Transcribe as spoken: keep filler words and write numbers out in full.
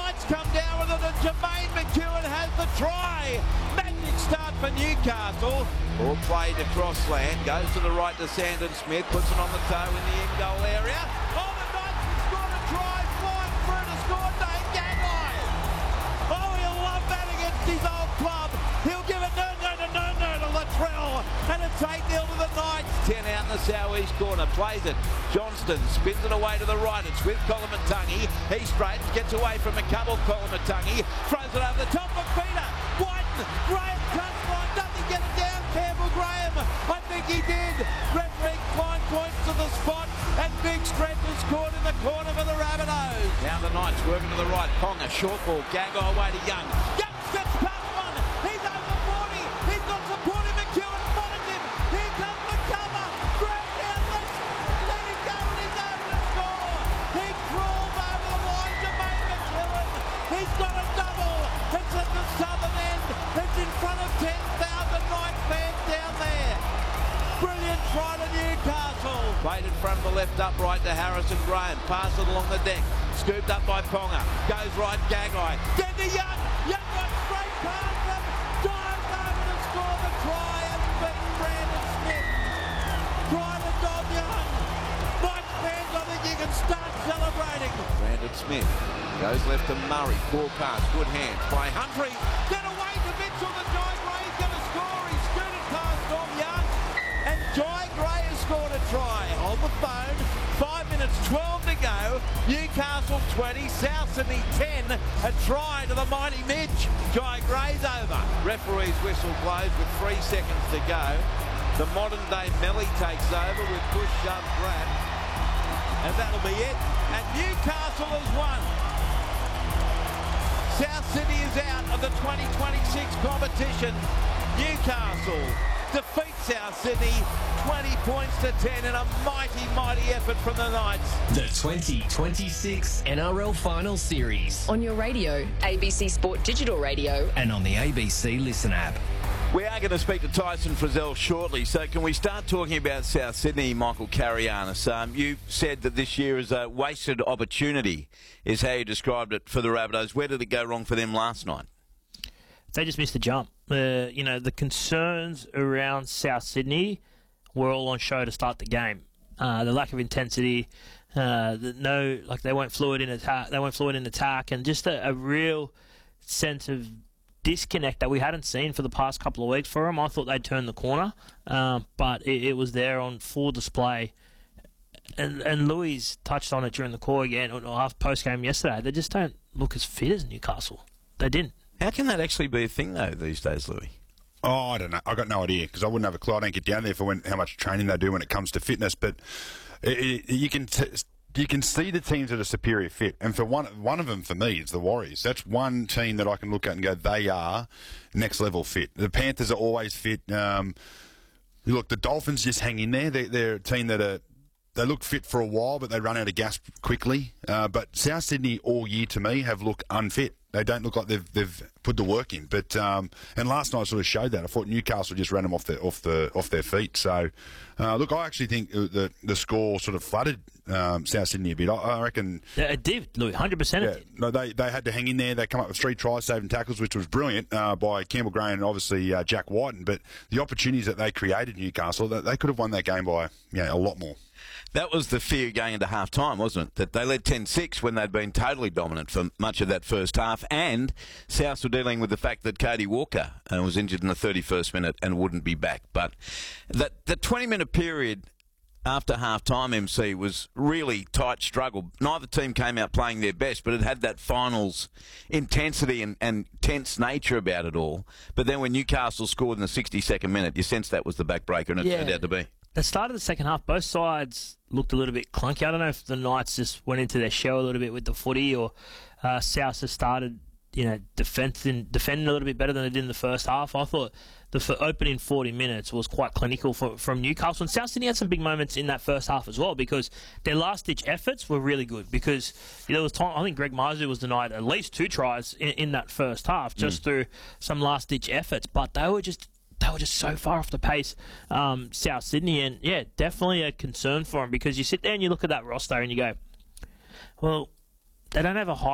Knights come down with it, and Jermaine McEwen has the try. Magic start for Newcastle. Ball played across land, goes to the right to Sandon Smith, puts it on the toe in the in-goal area. Oh, the Knights have scored a try, flying through to score Dane Gagai. Oh, he'll love that against his old club. He'll give it no, no, no, no, no to Latrell, and it's eight nil to the Knights. ten out in the south-east corner, plays it. Johnston spins it away to the right. It's with Colomatungi. He straightens, gets away from a couple. Colomatungi throws it over the top of Peter. Whiten, Graham cuts line, doesn't get it down. Campbell Graham, I think he did. Referee Klein points to the spot, and Big Stretch has scored in the corner for the Rabbitohs. Now the Knights working to the right. Ponga, short ball, Gagai away to Young. Young steps past one. He's over forty. He's got support in McEwen. Spotted him. Here comes the cover. Grab down, let's let him go, and he's over to score. He crawls over the line. Jermaine McEwen. He's got a double. It's at the southern end. It's in front of ten thousand Knights fans down there. Brilliant try to Newcastle. Played in front of the left upright to Harrison Graham. Pass it along the deck. Scooped up by Ponga. Goes right, Gagai. Then to Young. Young got straight past him. Dives over to score the try and beat Brandon Smith. Try to Dom Young. Knights fans, I think you can start celebrating. Brandon Smith goes left to Murray. Poor pass. Good hands by Humphrey. Then away to Mitchell. The Jai Gray's going to score. He scooted past Dom Young. And Jai Gray has scored a try. On the phone, five minutes twelve to go. Newcastle twenty, South Sydney ten. A try to the mighty Midge. Jai Gray's over. Referee's whistle blows with three seconds to go. The modern day Melly takes over with push, shove, grab. And that'll be it. And Newcastle has won. South Sydney is out of the twenty twenty-six competition. Newcastle defeat South Sydney twenty points to ten in a mighty, mighty effort from the Knights. The twenty twenty-six N R L Final Series. On your radio, A B C Sport Digital Radio. And on the A B C Listen app. We are going to speak to Tyson Frizell shortly, so can we start talking about South Sydney, Michael Carianis? Um, you said that this year is a wasted opportunity, is how you described it for the Rabbitohs. Where did it go wrong for them last night? They just missed the jump. Uh, you know, the concerns around South Sydney were all on show to start the game. Uh, the lack of intensity, uh, the no, like they weren't fluid in attack. They weren't fluid in attack, and just a, a real sense of disconnect that we hadn't seen for the past couple of weeks for them. I thought they'd turn the corner, um, but it, it was there on full display. And and Louis touched on it during the call again, or after post game yesterday. They just don't look as fit as Newcastle. They didn't. How can that actually be a thing, though, these days, Louis? Oh, I don't know. I've got no idea because I wouldn't have a clue. I don't get down there for when, how much training they do when it comes to fitness. But it, it, you can t- you can see the teams that are superior fit. And for one one of them, for me, is the Warriors. That's one team that I can look at and go, they are next level fit. The Panthers are always fit. Um, look, the Dolphins just hang in there. They're, they're a team that are... They look fit for a while, but they run out of gas quickly. Uh, but South Sydney all year, to me, have looked unfit. They don't look like they've they've put the work in. But um, and last night sort of showed that. I thought Newcastle just ran them off their off the off their feet. So uh, look, I actually think the the score sort of flooded um, South Sydney a bit. I, I reckon. Yeah, it did, Louis, one hundred percent. Yeah, no, they they had to hang in there. They come up with three tries, saving tackles, which was brilliant uh, by Campbell Gray and obviously uh, Jack Whiten. But the opportunities that they created, Newcastle, they, they could have won that game by you know, a lot more. That was the fear going into half-time, wasn't it? That they led ten six when they'd been totally dominant for much of that first half. And Souths were dealing with the fact that Cody Walker uh, was injured in the thirty-first minute and wouldn't be back. But that the twenty-minute period after half-time, M C, was really tight struggle. Neither team came out playing their best, but it had that finals intensity and, and tense nature about it all. But then when Newcastle scored in the sixty-second minute, you sensed that was the backbreaker, and it Yeah. turned out to be. The start of the second half, both sides looked a little bit clunky. I don't know if the Knights just went into their shell a little bit with the footy, or uh, South has started, you know, defending, defending a little bit better than they did in the first half. I thought the f- opening forty minutes was quite clinical for, from Newcastle. And South Sydney had some big moments in that first half as well, because their last-ditch efforts were really good. Because you know, there was time, I think Greg Miser was denied at least two tries in, in that first half, just mm. through some last-ditch efforts. But they were just... They were just so far off the pace, um, South Sydney, and yeah, definitely a concern for them, because you sit there and you look at that roster and you go, well, they don't have a high